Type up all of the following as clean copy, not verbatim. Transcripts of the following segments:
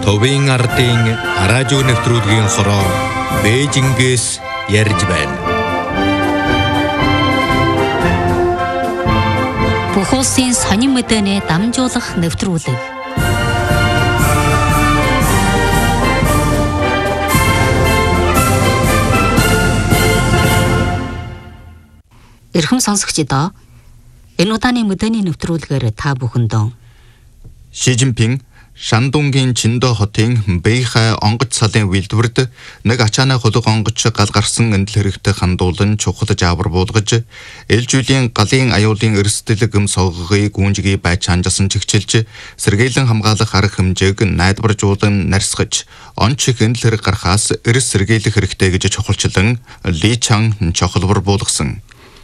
Төвийн ардын радио нэвтрүүлгийн хороо Бээжингээс ярьж байна. Бүх улсын сонин мэдээний дамжуулах нэвтрүүлэг. Эрхэм сонсогчдоо энэ удааны мэдээний нэвтрүүлгээр та бүхэндээ Ши Жинпин Шандунгийн Чиндо хотын Бэйхай онгоц салын үйлдвэрт нэг ачааны хулга онгоц гал гарсан эндэл хэрэгтэй хандуулан чухал жаавар буулгаж эл жилийн галын аюулын эрсдэл гэм соггогийг гүнжгийн байж ханжсан чигчилж сэргээлэн хамгаалах арга хэмжээг найдваржуулан нарсгаж он чих эндэл хэрэг гарахаас эрс сэргээлэх хэрэгтэй гэж чухалчлан Ли Чан чухалбар буулгасан.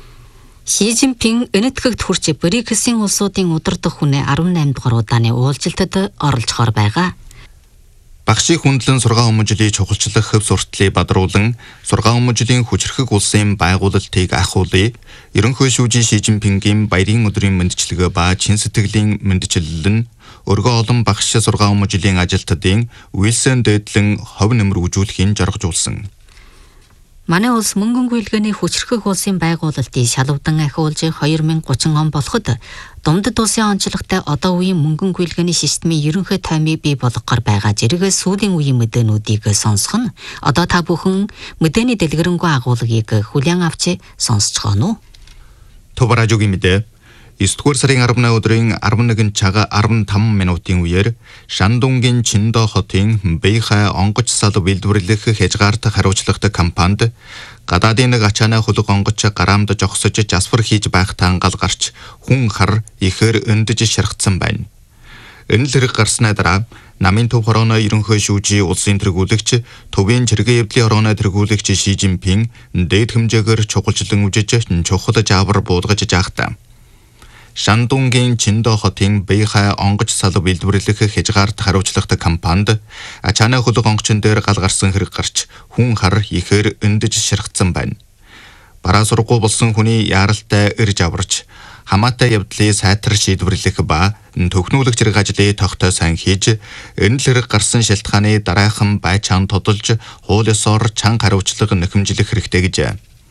Ши Жинпин энэтхэгт хүрч БРИКС-ийн улсуудын удирдах хүнээ 18 дугаар удааны уулзалтад оролцохоор байгаа. Багшийн хүндлэн сургаан хүмүүжлийн чухалчлах хөв суртлыг бадруулан сургаан хүмүүжлийн хүчрхэг улсын байгуулалтыг ахиулъя. Ерөнхий шүүжийн Ши Жинпингийн баярын өдрийн мэндчилгээ ба чин сэтгэлийн мэндчилэл нь өргөө олон багш сургаан хүмүүжлийн ажилтнуудын үйлсэн дээдлэн хов нэмэр үжүүлэхийн жаргажуулсан. Манай улс мөнгөн гүйлгээний хүчрхэг улсын байгуулалтыг шалвдан ахиулж 2030 он болоход Дундад улсын онцлогтой одоо үеийн мөнгөн гүйлгээний системийн ерөнхий таймыг бий болгохоор байгаа зэрэг сүүлийн үеийн мэдээнүүдийг сонсох нь одоо та бүхэн мэдээний дэлгэрэнгүй агуулгыг хүлээн авч сонсцгоно. Товаражогийн мэдээ 9-р сарын 18 өдрийн 11 цагаа 15 минутын үеэр Шандунгийн Чиндо хотын Бэйхай онгоц сал үйлдвэрлэх хязгаартах хариуцлагатай компанид гадаадын нэг ачааны хулга онгоц гараамд жогсож жасвар хийж байхтаа гал гарч хүн хар ихээр өндөж шархсан байна. Энэ л хэрэг гарсны дараа намын төв хорооны ерөнхий шүүжийн улсын тэргүүлэгч төвийн чиргээ явдлын хорооны тэргүүлэгч Ши Жинпин дээд хэмжээгээр чухалчлан үжиж чухал жаавар буулгаж жаахтаа Шандунгийн Чиндо хотын Бэйхай онгоц сал үйлдвэрлэх хязгаарт хариуцлагатай компанид ачааны хулга онгоцон дээр гал гарсан хэрэг гарч хүн хар ихээр өндөж ширхцсан байна. Бараа сургуу болсон хүний яаралтай ирж аварч хамаатай явдлыг сайтар шийдвэрлэх ба төхнүүлэгч хэрэг ажлыг тогтоо сайн хийж энэ л хэрэг гарсан шалтгааны дараахан байцаан тодолж хууль ёсоор чанга хариуцлага нэхэмжлэх хэрэгтэй гэж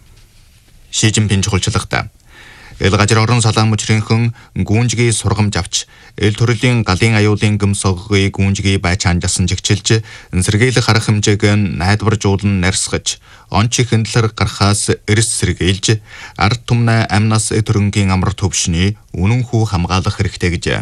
Ши Жинпин чухалчлагатай. Эл газар орон салаан мужрынхан гүнжгийн сургамж авч эл төрлийн галын аюулын гэмсоггийг гүнжгийн байж ханжсан жигчилж сэргээлэх арга хэмжээг найдваржуулан нарсгаж он чих хөндлөр гарахаас эрс сэргээлж ард түмнэ амнаас төрөнгийн амар төвшний үнэн хүү хамгаалах хэрэгтэй гэж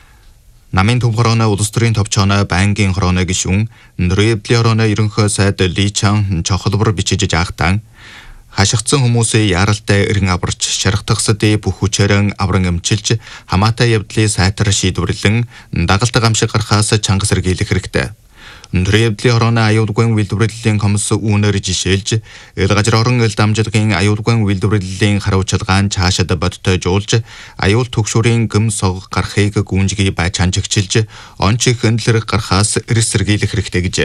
намын төв хорооны улс төрийн товчооны байнгын хорооны гишүүн Нөрөөблийн хорооны ерөнхий сайд Ли Чан чухалбар бичиж заахтаа хашигдсан хүмүүсээ яаралтай эргэн аварч шархтагсад бүх хүчээрэн авран эмчилж хамаатай явдлыг сайтар шийдвэрлэн дагалт гамшиг гарахаас чанга сэргийлэх хэрэгтэй. Нөрөөблийн хорооны аюулгүй үйлдвэрлэлийн комисс үүнээр жишээлж эл газар орон эл дамжлагын аюулгүй үйлдвэрлэлийн хариуцлагаан цаашаад бодтой жуулж аюул түгшүүрийн гэм сог гарахыг гүнжгий байж ханжигчилж он чих хөндлөр гарахаас эрс сэргийлэх хэрэгтэй гэж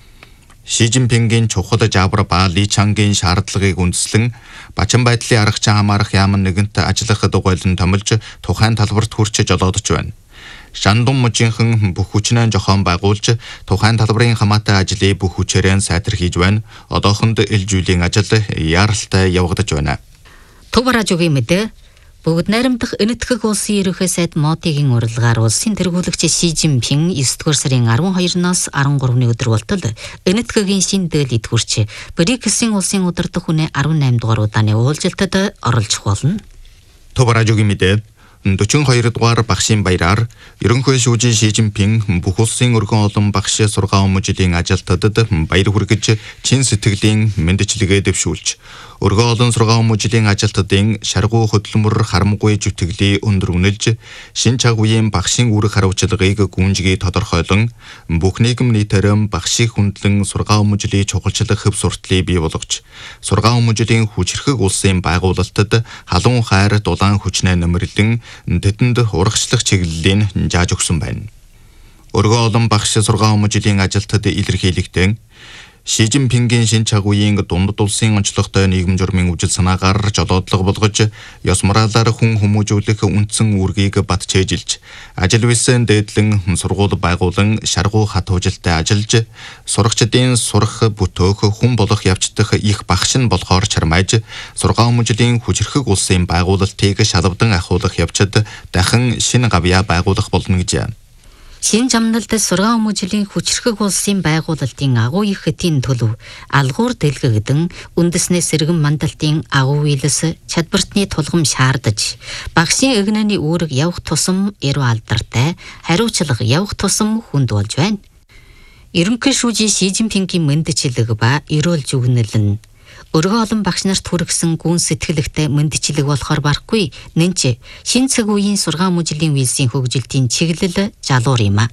Ши Жинпингийн чухал жаавар ба Ли Чангийн шаардлагыг үндэслэн бачин байдлын аргачин хамаарах яамн нэгэнт ажиллах дугуйлан томилж тухайн талбарт хүрч жолоодож байна. Шандун мужийнхан бүх хүчнээ зохион байгуулж тухайн талбарын хамаатай ажлыг бүх хүчээрээ сайтар хийж байна. Одоохонд эл жилийн ажил яаралтай явагдаж байна. Товаражогийн мэдээ бүгд найрамдах энэтхэг улсын ерөнхий сайд Мотигийн урилгаар улсын тэргүүлэгч Ши Жинпин 9-р сарын 12-наас 13-ны өдөр болтол энэтхэгийн шин дээл идгүрч БРИКС-ийн улсын удирдах хүнээ 18 дугаар удааны уулзалтад оролцох болно. Товаражогийн мэдээ 42 дугаар багшийн баяраар ерөнхий шүүжийн Ши Жинпин бүх улсын өргөн олон багш сургаан хүмүүжлийн ажилтнуудад баяр хүргэж чин сэтгэлийн мэндчилгээ дэвшүүлж өргөө олон сургаан хүмүүжлийн ажилтнуудын шаргуу хөдөлмөр харамгүй зүтгэлийг өндөр үнэлж шин цаг үеийн багшийн үүрэг хариуцлагыг гүнжгий тодорхойлон бүх нийгэм нийтээр багшийн хүндлэн сургаан хүмүүжлийн чухалчлах хөв суртлыг бий болгож сургаан хүмүүжлийн хүчрхэг улсын байгуулалтад халуун хайр дулаан хүчнээ нэмэрлэн тэдэнд урагшлах чиглэлийн зааж өгсөн байна. Өргөө олон багш сургаан хүмүүжлийн ажилтнууд илэрхийлэгдэн Шижинпингийн шин чагуугийн дундад улсын онцлогтой нийгэм журмын үжил санаагаар жолоодлого болгож ёс моралаар хүн хүмүүжүүлэх үндсэн үүргийг батчээжилж ажил висэн дээдлэн сургууль байгуулан шаргуу хат хуужилтай ажиллаж сурагчдын сурах бүтөөх хүн болох явцдах их багш нь болохоор чармайж 6 жилийн хүчрхэг улсын байгуулалтыг шалавдан ахиулах явцад дахин шинэ гавьяа байгуулах болно гэж. Шин жамналд 6 жилийн хүчрхэг улсын байгуулалтын агуу их хотын төлөв алгуур дэлгэгдэн үндэснээ сэргэн мандалтын агуу үйлс чадвартны тулгам шаардаж багшийн эгнэний үүрэг явах тусам эрүү алдартай хариуцлага явах тусам хүнд болж байна. Ерөнхий шүүжийн Шижинпингийн мэндчилэг ба эрүүл зүгнэл нь өргөө олон багш нарт хүргэсэн гүн сэтгэлэгтэй мэндчилэг болохоор барахгүй нэнч шин цаг үеийн 6 жилийн үйлсийн хөгжилтийн чиглэл жалуур юм а.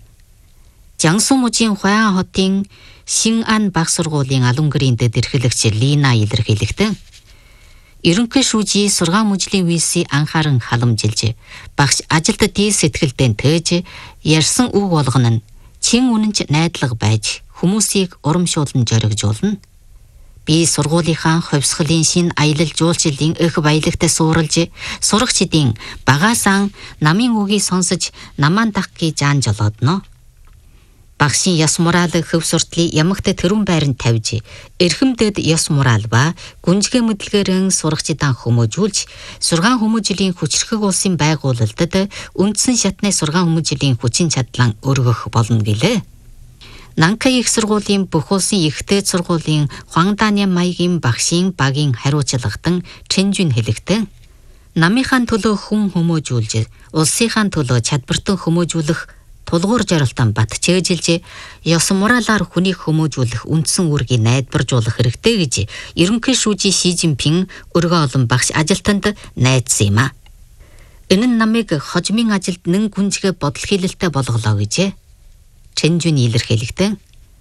Жансу мужийн Хуян хотын Шинан баг сургуулийн алан гэрийн дэд эрхлэгч Лина илэрхийлэхдээ ерөнхий шүүжийн 6 жилийн үйлсийн анхааран халамжилж багш ажилд дий сэтгэлдэн тээж ярьсан үг болгоно нь чин үнэнч найдлага байж хүмүүсийг урамшуулан зоригжуулна. Би сургуулийнхаа хувьсгалын шин аялал жуулчлалын их баялагтай сууралж сурагчдын багаасан намын үгийг сонсож намаан дахки жаан жолоодно. Багшийн ёс морал хөв суртлын ямагт тэрүүн байранд тавьж эрхэмдэд ёс морал ба гүнзгий мэдлэгээрэн сурагчдаа хүмүүжүүлж 6 жилийн хүчрхэг улсын байгуулалтад үндсэн шатны 6 жилийн хүчин чадлан өргөх болно гэлээ. Нанкай их сургуулийн бүх улсын ихтэй сургуулийн Хуангдааны маягийн багшийн багийн хариуцлагатан Чэнжүн хэлэхдээ намынхаа төлөө хүн хүмүүжүүлж улсынхаа төлөө чадвартан хүмүүжүүлэх тулгуур жаргалтан батчээжилж ёс моралаар хүнийг хүмүүжүүлэх үндсэн үүргийг найдваржуулах хэрэгтэй гэж ерөнхий шүүжийн Шижинпин өргөө олон багш ажилтнанд найдсан юм а. Энэ нь намайг хожмын ажилд нэн гүнзгий бодол хийлэлтэй болголоо гэж Чэнжүн илэрхийлэхдээ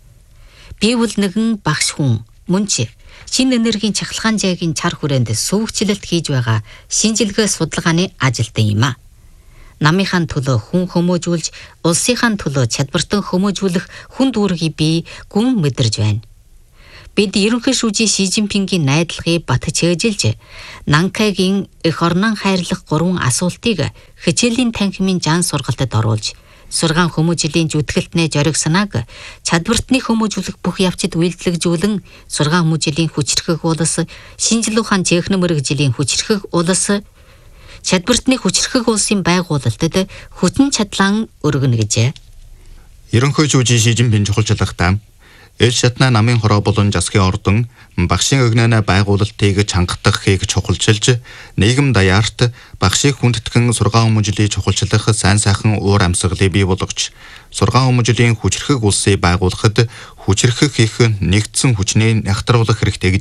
би бол нэгэн багш хүн мөн ч шинэ энергийн чахалгаан жайгийн чар хүрээнд сүүгчлэлт хийж байгаа шинжилгээ судалгааны ажилтан юм а. Намынхаа төлөө хүн хүмүүжүүлж улсынхаа төлөө чадвартан хүмүүжүүлэх хүнд үүргийг би гүн мэдэрж байна. Бид ерөнхий шүүжийн Шижинпингийн найдлагыг батчээжилж Нанкайгийн эх орнон хайрлах 3 асуултыг хичээлийн танхимын жаан сургалтад оруулж 6 жилийн зүтгэлтнээ зориг санааг чадвартны хүмүүжүүлэх бүх явцад үйлдэлжүүлэн 6 жилийн хүчрхэг улс шинжилүү хаан техник мэргэжлийн хүчрхэг улс чадвартны хүчрхэг улсын байгуулалтад хүчин чадлан өргөнө гэж. Ерөнхий шүүжийн Шижинпин чухалчлагтаа эл шатна намын хороо болон засгийн ордон багшийн өгнөнө байгуулалтыг чангатах хийх чухалчилж нийгэм даяарт багшийг хүндэтгэн 6 жилийн чухалчлах сайн сайхан уур амьсгалыг бий болгож 6 жилийн хүчрхэг улсыг байгуулахад хүчрхэг хийх нэгдсэн хүчний нягтруулах хэрэгтэй гэж.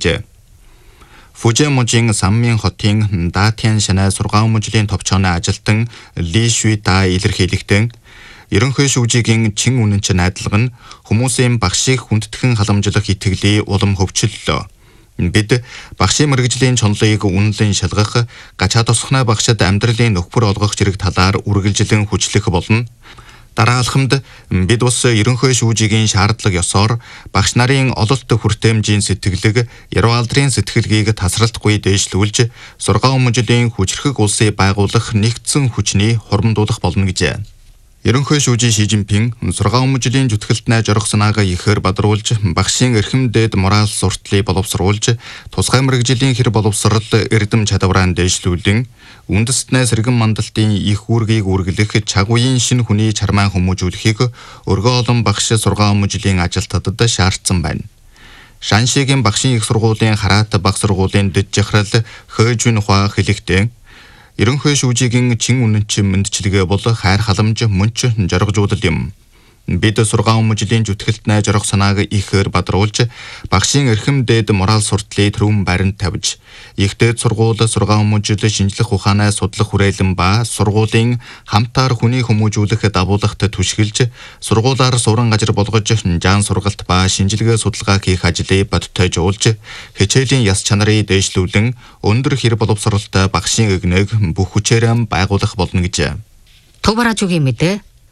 Фужи мужийн Саммын хотын Датян шанаа 6 жилийн товчооны ажилтан Ли Шүй Та илэрхийлэхдээ ерөнхий шүүжийн чин үнэнч найдлага нь хүмүүсийн багшийг хүндэтгэн халамжлах итгэлийг улам хөгжүүллөө. Бид багшийн мэргэжлийн чонлыг үнэлэн шалгах, гачаа тосхнаа багшид амьдралын нөхөр олгох зэрэг талаар үргэлжлэн хүчлэх болно. Дараалхамд бид ус ерөнхий шүүжийн шаардлага ёсоор багш нарын ололт хүртээмжийн сэтгэлэг, яруу алдрын сэтгэлгийг тасралтгүй дээшлүүлж 6 жилийн хүчрхэг улсыг байгуулах нэгдсэн хүчний хурамдуулах болно гэж. Ерөнхий шүүжийн Шижинпин 6 жилийн зүтгэлтнээ зорих санаагаа ихээр бадруулж багшийн эрхэмдэд морал суртлыг боловсруулж тусгай мэргэжлийн хэр боловсрол эрдэм чадвараа дээшлүүлэн үндэстнээ сэргэн мандалтын их үүргийг үргэлэх чаг үеийн шинэ хүний чармаан хүмүүжүүлэхийг өргөө олон багш 6 жилийн ажилтнад шаардсан байна. Шаншигийн багшийн их сургуулийн Хараат баг сургуулийн дэд жахрал Хөөжүн Хуа хэлэхдээ ерөнхий шүүжийн чин үнэнч мэндчилгээ бол хайр халамж мөнч зоригжуулал юм. Бид 6 жилийн зүтгэлтнээ зорих санааг ихээр бадруулж багшийн эрхэмдэд морал суртлыг түрүүн байранд тавьж ихтэй сургууль 6 жил шинжлэх ухаанаа судлах хүрээлэн ба сургуулийн хамтаар хүний хүмүүжүүлэх дагуулгад түшгэлж сургуулаар суран газар болгож жаан сургалт ба шинжилгээ судалгаа хийх ажлыг бодтой жуулж хичээлийн яс чанарыг дээшлүүлэн өндөр хэр боловсролтой багшийн эгнэг бүх хүчээр байгуулах болно гэж. Товаражуугийн мэдээ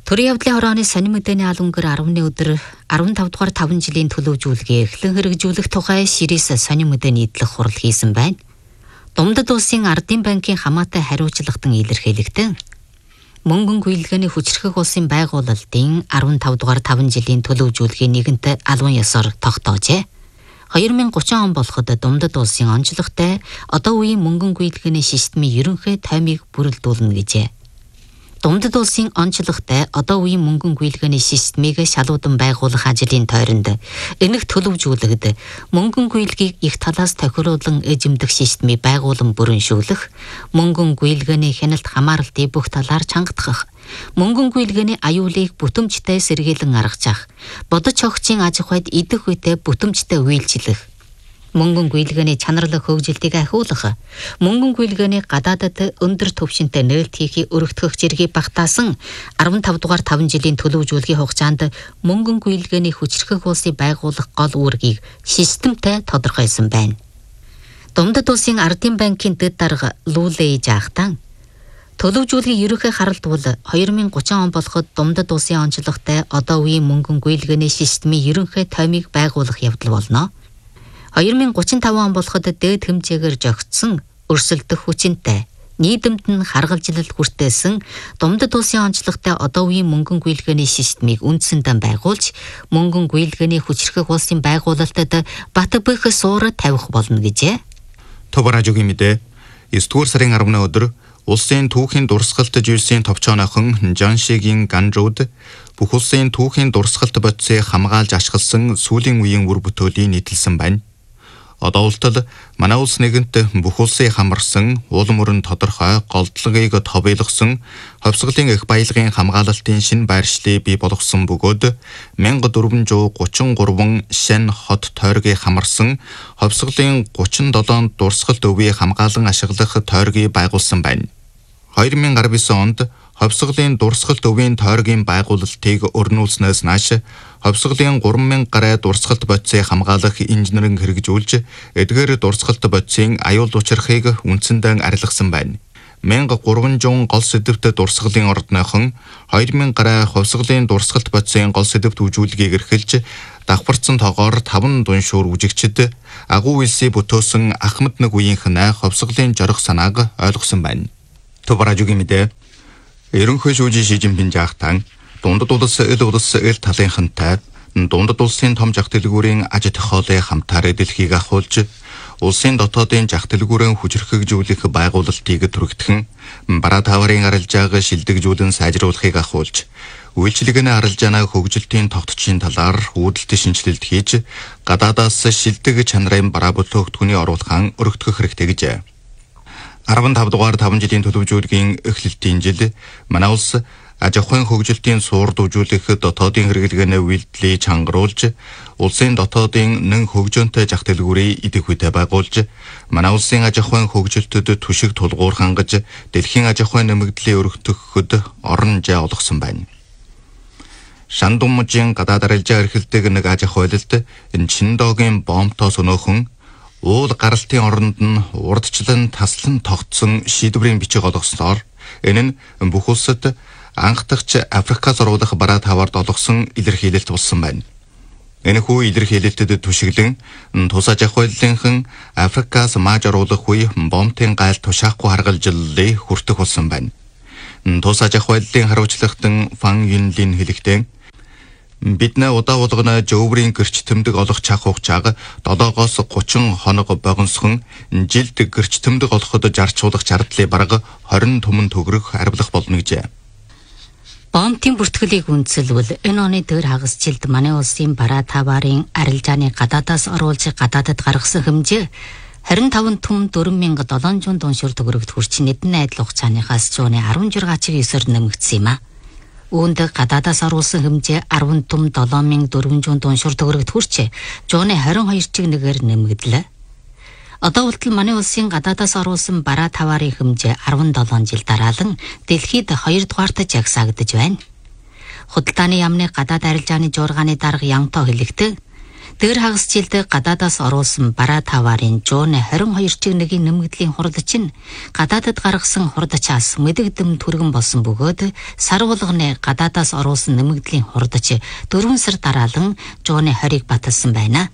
Төрийн явдлын хорооны сонин мэдээний албан гэр 10-ны өдөр 15 дугаар 5 жилийн төлөвжүүлгээ эхлэн хэрэгжүүлэх тухай ширээс сонин мэдээний идэлх хурал хийсэн байна. Думдад улсын Ардын банкын хамаатай хариуцлагатан илэрхийлэгдэн мөнгөн гүйлгээний хүчрхэг улсын байгуулалтын 15 дугаар 5 жилийн төлөвжүүлгийн нэгэнт албан ёсоор тогтоожээ. 2030 он болоход Думдад улсын онцлогтой одоо үеийн мөнгөн гүйлгээний системийн ерөнхий таймыг бүрэлдүүлнэ гэжээ. Думдад улсын онцлогтой одоо үеийн мөнгөн гүйлгээний системийг шалуудан байгуулах ажлын тойронд энэх төлөвжүүлэгд мөнгөн гүйлгийг их талаас тохируулан эзэмдэх системийг байгуулан бүрэншүүлэх, мөнгөн гүйлгээний хяналт хамааралтыг бүх талаар чангатгах, мөнгөн гүйлгээний аюулыг бүтэмжтэй сэргийлэн аргажах, бодож хогчийн аж ахуйд идэх үедээ бүтэмжтэй үйлчлэх, мөнгөн гүйлгээний чанарлаг хөгжилтийг ахиулах, мөнгөн гүйлгээний гадаадад өндөр түвшинтэй нээлт хийхийг өргөдгөх зэргийг багтаасан 15 дугаар 5 жилийн төлөвжүүлгийн хугацаанд мөнгөн гүйлгээний хүчрхэг улсыг байгуулах гол үүргийг системтэй тодорхойлсон байна. Думдад улсын Ардын банкын дэд дарга Лулей Жаахтан төлөвжүүлгийн ерөнхий харалт бол 2030 он болоход Думдад улсын онцлогтой одоо үеийн мөнгөн гүйлгээний системийн ерөнхий таймыг байгуулах явдал болно. 2035 он болоход дээд хэмжээгээр жогтсон өрсөлдөх хүчинтэй нийгэмд нь харгалзлал хүртээсэн Думдад улсын онцлогтой одоо үеийн мөнгөн гүйлгээний системийг үндсэндээ байгуулж мөнгөн гүйлгээний хүчрхэг улсын байгуулалтад бат бөх суур тавих болно гэжээ. Товаражугийн мэдээ 9-р сарын 10-ны өдөр улсын түүхийн дурсгалт жүйсийн товчоонохон Жаншигийн Ганжууд бүх улсын түүхийн дурсгалт бодисыг хамгаалж ашигласан сүүлийн үеийн үр бүтээлийг нийтэлсэн байна. Одоо ултад манай улс нэгэнт бүх улсыг хамарсан улам өрн тодорхой голдлогыг товъёлгосон ховсголын их баялагын хамгаалалтын шинэ байршлыг бий болгосон бөгөөд 1433 шин хот тойргийг хамарсан ховсголын 37 дурсгалт өвийг хамгаалан ашиглах тойргийг байгуулсан байна. 2019 онд ховсголын дурсгалт өвийн тойргийн байгуулалтыг өрнүүлснээс нааш ховсголын 3000 гаруй дурсгалт бодисыг хамгаалах инженеринг хэрэгжүүлж эдгээр дурсгалт бодисын аюул учрахыг үндсэндээ арилгасан байна. 1300 гол сэдвт дурсгалын ордныхон 2000 гаруй ховсголын дурсгалт бодисын гол сэдвт үжүүлгийг эрхэлж давхарцсан тоогоор 5 дуншуур үжигчд агуу үйлсийг бүтөөсөн Ахмад нэг үеийнхэн ховсголын жорох санааг ойлгосон байна. Товаражугийн мэдээ ерөнхий шүүжийн Ши Жинпин Жаахтан Дундад улс эл талынхантай Дундад улсын том зах дэлгүүрийн аж ахуйлын хамтаар дэлхийг ахуулж улсын дотоодын зах дэлгүүрийн хүчрхэгжүүлэх байгуулалтыг түргэтгэн бараа таварын арилжааг шилдэгжүүлэн сайжруулахыг ахуулж үйлчлэгний арилжаанаа хөгжилтийн тогтцын талаар үүдэлт шинжилэлт хийж гадаадаас шилдэг чанарын бараа бүлөөгтгөний оруулахын өргөдгөх хэрэгтэй гэжээ. 15 дугаар 5 жилийн төлөвжүүлгийн эхлэлтийн жил манай улс аж ахуйн хөгжилтийн суур дүүжүүлэх дотоодын хэрэглэгээний үйлдэлийг чангаруулж улсын дотоодын нэн хөгжөөнтэй зах дэлгүүрийг идэх үедээ байгуулж манай улсын аж ахуйн хөгжилтөд түшиг тулгуур хангаж дэлхийн аж ахуйн нэмэгдлийг өргөдгөхөд орон зай олгосон байна. Шандумжийн гадаад арилжаа эрхэлдэг нэг аж ахуйлалт Чиндогийн бомбтоос өнөөхөн уул гаралтын оронд нь урдчлан таслан тогтсон шийдвэрийн бичиг олгосноор энэ нь бүх улсад анх дахь Африкаас оруулах бараа тавард олгосон илэрхийлэлт болсон байна. Энэхүү илэрхийлэлтэд түшиглэн тус аж ахуйлынхан Африкаас мааж оруулах үе бомбын гайл тушаахгүй харгалзлыг хүртэх болсон байна. Тус аж ахуйлын хариуцлагатан Фан Юнлин хэлэхдээ бид нэ удаа болгоно жөврийн гэрч тэмдэг олох чах хугацааг 7-оос 30 хоног богиносхон жилд гэрч тэмдэг олоход зарцуулах зардлыг бараг 20 түмэн төгрөг арвилах болно гэжээ. Бомбын бүртгэлийг үндэслэвэл энэ оны дээр хагас жилд манай улсын бараа таварын арилжааны гадаадаас оруулж гадаадад гаргасан хэмжээ 25 түмэн 4700 дуншуур төгрөгт хүрч нэгэн найдал хугацааныхаас зууны 16.9-оор нэмэгдсэн юм а. Үүнд гадаадаас оруулсан хэмжээ 10 түм 7400 дуншуур төгрөгт хүрч зууны 22.1-ээр нэмэгдлээ. Одоо ултал манай улсын гадаадаас оруулсан бараа таварын хэмжээ 17 жил дараалан дэлхийд 2 дугаарт жагсаагдж байна. Худалдааны яамны гадаад арилжааны жуургааны дарга Янто хэлэхдээ Дээр хагас жилд гадаадаас оруулсан бараа таварын жууны 22 чиг нэгийн нэмэгдлийн хурдач нь гадаадад гаргасан хурдачаас мэдэгдэм түргэн болсон бөгөөд сар болгоны гадаадаас оруулсан нэмэгдлийн хурдач 4 сар дараалан жууны 20-ыг баталсан байна.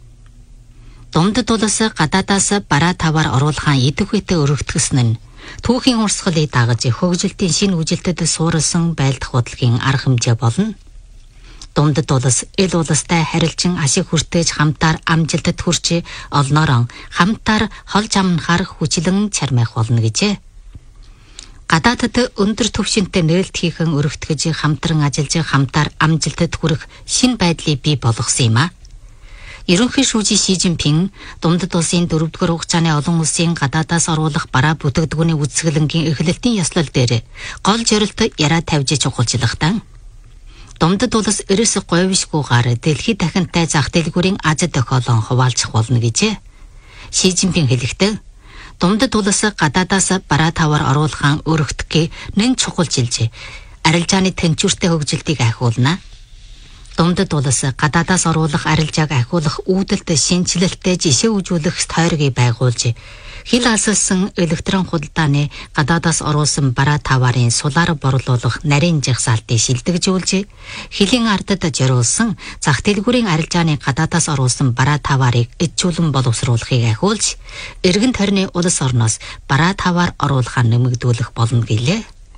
Думдад улс гадаадаас бараа таваар оруулахаа идэвхтэй өргөтгсөн нь түүхийн урсгалыг дагаж хөгжилтийн шинэ үжилтэд суурилсан байлдах бодлогын арга хэмжээ болно. Думдад улс эл улстай харилцан ашиг хүртээж хамтаар амжилтад хүрч олноорон хамтаар холж амнахаар хүчлэн чармайх болно гэжээ. Гадаадад өндөр түвшинтэй нээлт хийхэн өргөтгөж хамтран ажиллаж хамтаар амжилтад хүрэх шинэ байдлыг бий болгосон юм а. Ерөнхий шүүжийн Ши Жинпин Думдад улсын 4-р хугацааны олон улсын гадаадаас оруулах бараа бүтээгдэхүүний үзэсгэлэнгийн эхлэлтийн ёслол дээр гол зорилт яраа тавьж чухалчлахтан Думдад улс ерөөс говьшгүйгээр дэлхийд дахинтай зах дэлгүүрийн аз тохиолон хуваалцах болно гэжээ. Ши Жинпин хэлэхдээ Думдад улс гадаадаас бараа таваар оруулахаа өргөтгөх нэн чухалчилж арилжааны тэнцвэртэй хөгжилтийг ахиулна. Думдад улс гадаадаас оруулах арилжааг ахиулах үүдэлд шинжилэлтэй жишээ үзүүлэх тойргийг байгуулж хил асалсан электрон худалдааны гадаадаас оруулсан бараа таварын сулаар борлуулах нарийн жагсаалтыг шилдэгжүүлж хилийн ардад зориулсан зах дэлгүүрийн арилжааны гадаадаас оруулсан бараа таварыг эдчүүлэн боловсруулахыг ахиулж эргэн тойрны улс орноос бараа таваар оруулахаа нэмэгдүүлэх болно гэлээ.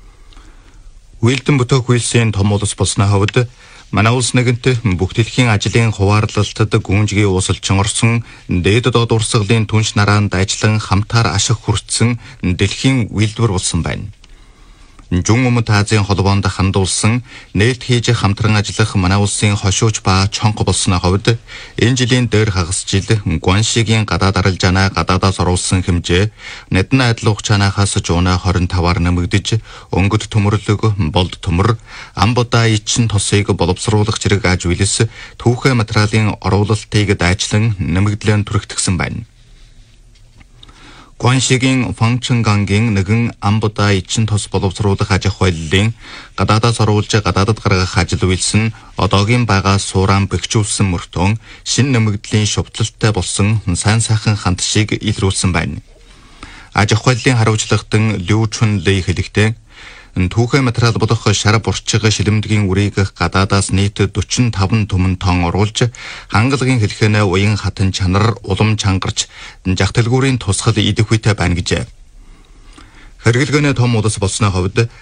Үйлдэн бүтээх үйлсийн том улс болсны хувьд манай улс нэгэнт бүх дэлхийн ажлын хуваарлалтад гүнжгий уусалчин орсон дээд доод урсгалын түнш нараанд ажиллан хамтаар ашиг хүртсэн дэлхийн үйлдвэр болсон байна. Жун Өмнөд Азийн холбоонд хандуулсан нээлт хийж хамтран ажиллах манай улсын хошууч ба чонго болсны хувьд энэ жилийн дээр хагас жил Гуаншигийн гадаад арилжаанаа гадаадаас оруулсан хэмжээ нэдэн адил хугацаанаас жуунаа 25-аар нэмэгдэж өнгөт төмөрлөг болд төмөр амбуда ичин тосыг боловсруулах зэрэг аж үйлс түүхэ материалын оруулалтыг дайчлан нэмэгдлэн түрэгдсэн байна. Гуаншигийн Фангчэнгангийн нэгэн амбуда ичин тос боловсруулах аж ахуйллын гадаадаас оруулж гадаадад гаргах ажил үйлс нь одоогийн байгаа сууран бэхжүүлсэн мөртөө шинэ нэмэгдлийн шувталтай болсон сайн сайхан хандшийг илрүүлсэн байна. Аж ахуйллын хариуцлагатан Лю Чун Лэй хэлэхдээ түүхэ материал болох шар бурчиг шилэмдгийн үрийг гадаадаас нийт 45 түмэн тонн оруулж хангалагын хэлхэнэ уян хатан чанар улам чангарч зах дэлгүүрийн тусгал идэвхтэй байна гэжээ. Хэрэглэгэнэ том улс болсны хувьд